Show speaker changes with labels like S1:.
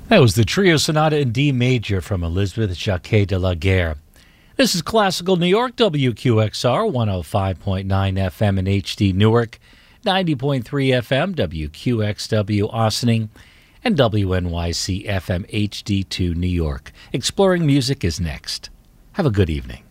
S1: That was the Trio Sonata in D Major from Elizabeth Jacquet de la Guerre. This is Classical New York, WQXR, 105.9 FM in HD Newark, 90.3 FM, WQXW Ossining, and WNYC FM HD2 New York. Exploring Music is next. Have a good evening.